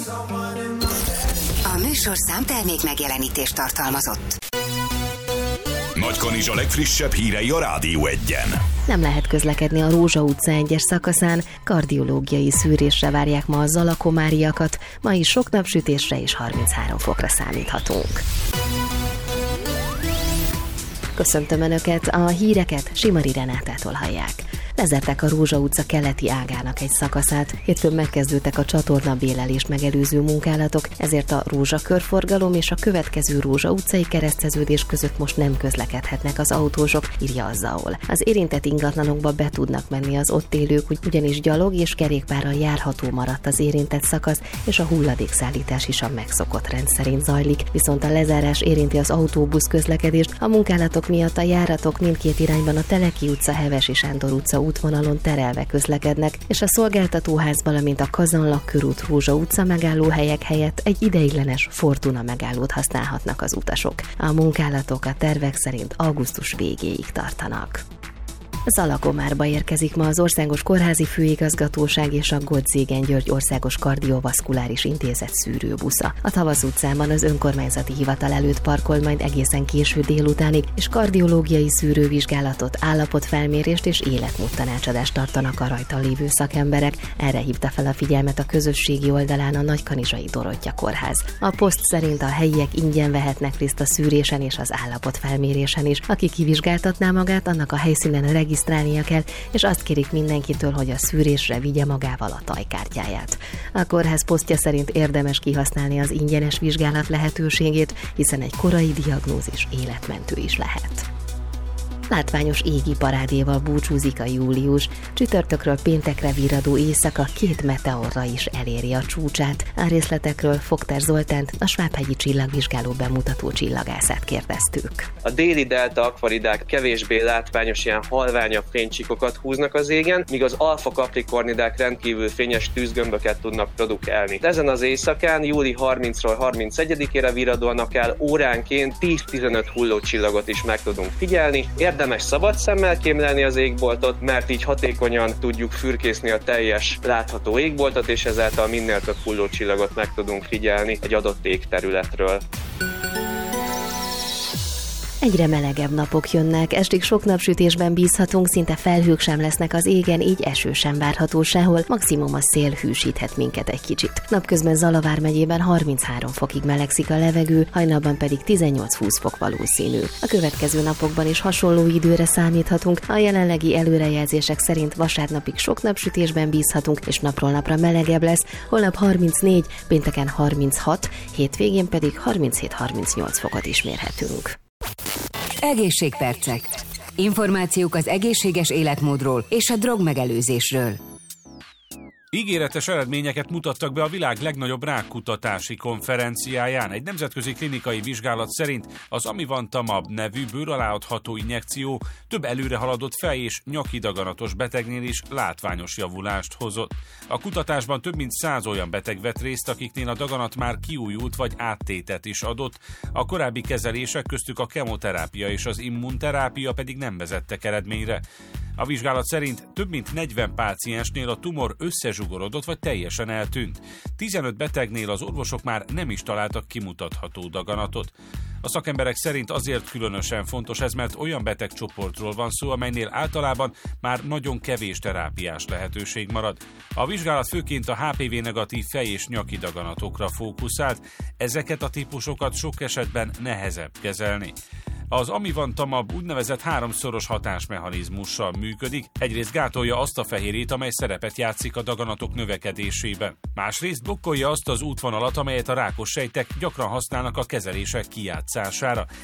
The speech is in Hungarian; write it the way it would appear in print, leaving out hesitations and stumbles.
A műsorszám termék megjelenítést tartalmazott. Nagykanizsa legfrissebb hírei a Rádió 1-en. Nem lehet közlekedni a Rózsa utca 1-es szakaszán, kardiológiai szűrésre várják ma a zalakomáriakat, ma is sok napsütésre és 33 fokra számíthatunk. Köszöntöm Önöket, a híreket Simari Renátától hallják. Lezárták a Rózsa utca keleti ágának egy szakaszát. Hétfőn megkezdődtek a csatornabélelést megelőző munkálatok, ezért a Rózsa körforgalom és a következő Rózsa utcai kereszteződés között most nem közlekedhetnek az autósok, írja a ZAOL. Az érintett ingatlanokba be tudnak menni az ott élők, ugyanis gyalog és kerékpárral járható maradt az érintett szakasz, és a hulladékszállítás is a megszokott rend szerint zajlik, viszont a lezárás érinti az autóbusz közlekedést, a munkálatok miatt a járatok mindkét irányban a Teleki utca, Hevesi Sándor utca útvonalon terelve közlekednek, és a szolgáltatóház, valamint a Kazanlak körút, Rózsa utca megállóhelyek helyett egy ideiglenes Fortuna megállót használhatnak az utasok. A munkálatok a tervek szerint augusztus végéig tartanak. Zalakomárba érkezik ma az Országos Kórházi Főigazgatóság és a Gottszégen György Országos Kardiovaszkuláris Intézet szűrőbusza. A Tavasz utcában az önkormányzati hivatal előtt parkol majd egészen késő délutánig, és kardiológiai szűrővizsgálatot, állapotfelmérést és életmódtanácsadást tartanak a rajta lévő szakemberek. Erre hívta fel a figyelmet a közösségi oldalán a Nagykanizsai Dorottya Kórház. A poszt szerint a helyiek ingyen vehetnek részt a szűrésen és az állapotfelmérésen is. Aki kivizsgáltatná magát, annak a helyszínen regisztrálnia kell, és azt kérik mindenkitől, hogy a szűrésre vigye magával a tajkártyáját. A kórház posztja szerint érdemes kihasználni az ingyenes vizsgálat lehetőségét, hiszen egy korai diagnózis életmentő is lehet. Látványos égi parádéval búcsúzik a július. Csütörtökről péntekre virradó éjszaka 2 meteorra is eléri a csúcsát. A részletekről Fogter Zoltánt, a Svábhegyi Csillagvizsgáló bemutató csillagászát kérdeztük. A déli delta akvaridák kevésbé látványos, ilyen halványabb fénycsíkokat húznak az égen, míg az alfa kaprikornidák rendkívül fényes tűzgömböket tudnak produkálni. Ezen az éjszakán júli 30-ról 31-ére virradóan akár óránként 10-15 hullócsillagot is meg tudunk figyelni. Érdemes szabad szemmel kémlelni az égboltot, mert így hatékonyan tudjuk fürkészni a teljes látható égboltot, és ezáltal minél több hullócsillagot meg tudunk figyelni egy adott égterületről. Egyre melegebb napok jönnek, estig sok napsütésben bízhatunk, szinte felhők sem lesznek az égen, így eső sem várható sehol, maximum a szél hűsíthet minket egy kicsit. Napközben Zalavár megyében 33 fokig melegszik a levegő, hajnalban pedig 18-20 fok valószínű. A következő napokban is hasonló időre számíthatunk, a jelenlegi előrejelzések szerint vasárnapig sok napsütésben bízhatunk, és napról napra melegebb lesz, holnap 34, pénteken 36, hétvégén pedig 37-38 fokot is mérhetünk. Egészségpercek. Információk az egészséges életmódról és a drogmegelőzésről. Ígéretes eredményeket mutattak be a világ legnagyobb rákkutatási konferenciáján. Egy nemzetközi klinikai vizsgálat szerint az amivantamab nevű bőr alá adható injekció több előrehaladott fej- és nyakidaganatos betegnél is látványos javulást hozott. A kutatásban több mint 100 olyan beteg vett részt, akiknél a daganat már kiújult vagy áttétet is adott. A korábbi kezelések, köztük a kemoterápia és az immunterápia pedig nem vezettek eredményre. A vizsgálat szerint több mint 40 páciensnél a tumor összezsugorodott vagy teljesen eltűnt. 15 betegnél az orvosok már nem is találtak kimutatható daganatot. A szakemberek szerint azért különösen fontos ez, mert olyan betegcsoportról van szó, amelynél általában már nagyon kevés terápiás lehetőség marad. A vizsgálat főként a HPV-negatív fej- és nyaki daganatokra fókuszált, ezeket a típusokat sok esetben nehezebb kezelni. Az amivantamab úgynevezett 3-szoros hatásmechanizmussal működik, egyrészt gátolja azt a fehérjét, amely szerepet játszik a daganatok növekedésében. Másrészt blokkolja azt az útvonalat, amelyet a rákos sejtek gyakran használnak a kezelések kijátszására.